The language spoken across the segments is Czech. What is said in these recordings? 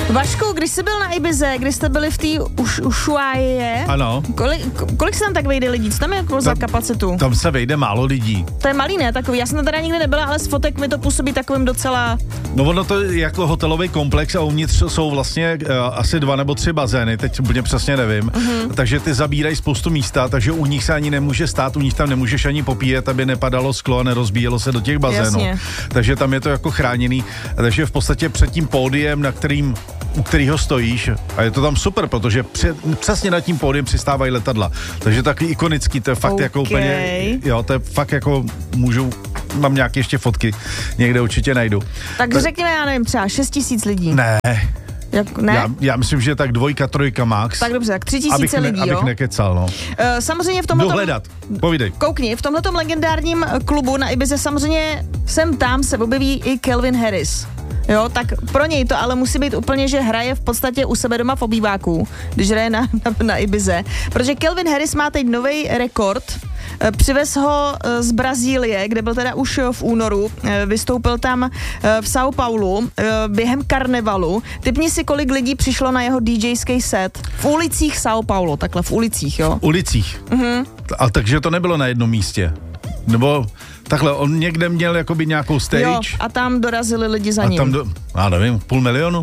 Vašku, když jsi byl na Ibize, když jste byli v té Ushuaie, ano. Kolik se tam tak vejde lidí? Co tam je jako za kapacitu? Tam se vejde málo lidí. To je malý, ne? Takový. Já jsem tam teda nikdy nebyla, ale z fotek mi to působí takovým docela... No ono to je jako hotelový komplex a uvnitř jsou vlastně asi 2 nebo 3 bazény, teď úplně přesně nevím. Takže ty zabírají spoustu místa, takže u nich se ani nemůže stát, u nich tam nemůžeš ani popíjet, aby nepadalo sklo a nerozbíjelo se do těch bazénů. Jasně. Takže tam je to jako chráněný. Takže v podstatě před tím pódiem, u kterého stojíš, a je to tam super, protože přesně nad tím pódiem přistávají letadla. Takže takový ikonický, to je fakt jako úplně, jo, to je fakt jako mám nějaké ještě fotky, někde určitě najdu. Tak řekněme, já nevím, třeba 6 000 lidí. Ne. Ne? Já myslím, že tak 2, 3 max. Tak dobře, tak 3 000 lidí, jo? Abych nekecal, no. Samozřejmě v tomhletom... Jdu hledat, povídej. Koukni, v tomhletom legendárním klubu na Ibize samozřejmě sem tam se objeví i Calvin Harris. Jo, tak pro něj to ale musí být úplně, že hraje v podstatě u sebe doma v obýváku, když hraje na Ibize. Protože Calvin Harris má teď nový rekord. Přivez ho z Brazílie, kde byl teda už v únoru, vystoupil tam v São Paulu během karnevalu. Tipni si, kolik lidí přišlo na jeho DJský set v ulicích São Paulo, takhle v ulicích, jo? V ulicích? A takže to nebylo na jednom místě? Nebo takhle, on někde měl jakoby nějakou stage? Jo, a tam dorazili lidi za ním. Já nevím, 500 000?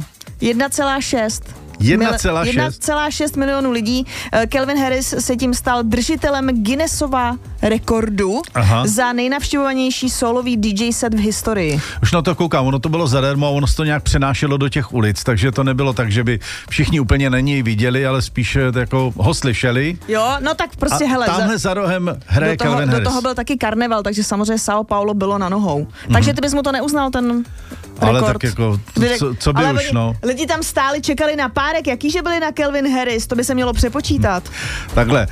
1,6 milionů lidí. Calvin Harris se tím stal držitelem Guinnessova rekordu za nejnavštěvovanější solový DJ set v historii. Už na to koukám, ono to bylo zadarmo a ono se to nějak přenášelo do těch ulic, takže to nebylo tak, že by všichni úplně na něj viděli, ale spíše jako ho slyšeli. Jo, no tak prostě hele. Tamhle za rohem hraje Calvin Harris. Do toho byl taky karneval, takže samozřejmě São Paulo bylo na nohou. Takže ty bys mu to neuznal, ten rekord. Ale tak jako, co by už, no. Lidi tam stáli, čekali na párek, jakýže byli na Calvin Harris, to by se mělo přepočítat. Takhle.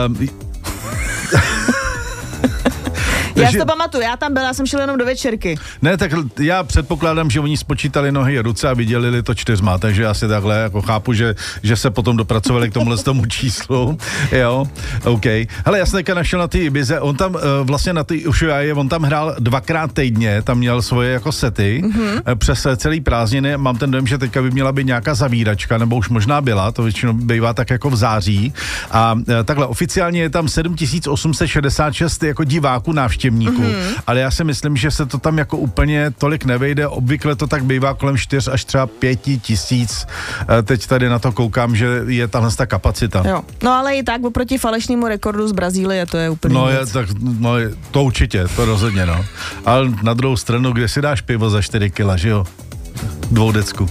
Já si to pamatuju, já tam byla, jsem šel jenom do večerky. Ne, tak já předpokládám, že oni spočítali nohy a ruce a vydělili to 4, takže asi takhle jako chápu, že se potom dopracovali k tomu číslu. Jo, OK. Hele, já jsem teďka našel na ty Ibize, on tam vlastně na ty Ushuaie, on tam hrál 2krát týdně, tam měl svoje jako sety přes celý prázdniny. Mám ten dojem, že teďka by měla být nějaká zavíračka, nebo už možná byla, to většinou bývá tak jako v září. A takhle oficiálně je tam 7866 jako diváků návštěvníků, ale já si myslím, že se to tam jako úplně tolik nevejde, obvykle to tak bývá kolem 4 až třeba 5 tisíc. Teď tady na to koukám, že je tahle ta kapacita. Jo. No ale i tak oproti falešnému rekordu z Brazílie, to je úplně to určitě, to rozhodně, no. Ale na druhou stranu, kde si dáš pivo za 4 kila, že jo? 2 decku.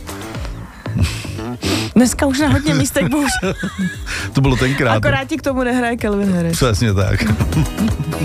Dneska už na hodně místech bohužel. To bylo tenkrát. Akorát ti k tomu nehraje Calvin Harris. Přesně tak.